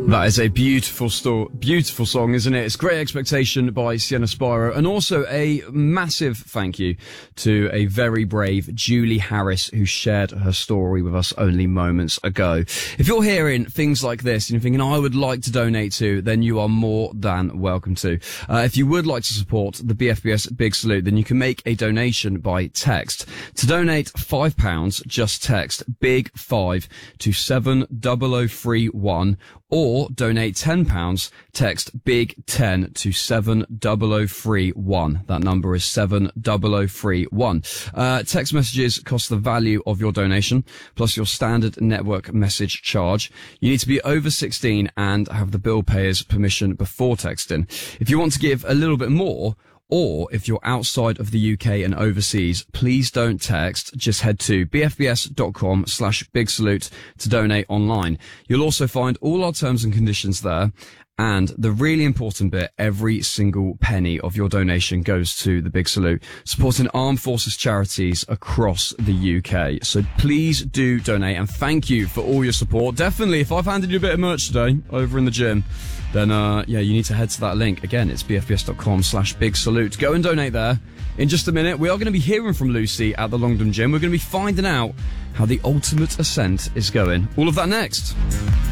That is a beautiful song, isn't it? It's Great Expectation by Sienna Spiro, and also a massive thank you to a very brave Julie Harris who shared her story with us only moments ago. If you're hearing things like this and you're thinking, I would like to donate to, then you are more than welcome to. If you would like to support the BFBS Big Salute, then you can make a donation by text. To donate £5, just text Big 5 to 70031, or donate £10, text Big 10 to 70031. That number is 70031. Text messages cost the value of your donation, plus your standard network message charge. You need to be over 16 and have the bill payer's permission before texting. If you want to give a little bit more, or if you're outside of the UK and overseas, please don't text. Just head to bfbs.com/big salute to donate online. You'll also find all our terms and conditions there. And the really important bit, every single penny of your donation goes to the Big Salute, supporting armed forces charities across the UK. So please do donate, and thank you for all your support. Definitely, if I've handed you a bit of merch today over in the gym, then you need to head to that link. Again, it's bfbs.com/big salute. Go and donate there. In just a minute, we are going to be hearing from Lucy at the Longdon Gym. We're going to be finding out how the ultimate ascent is going. All of that next.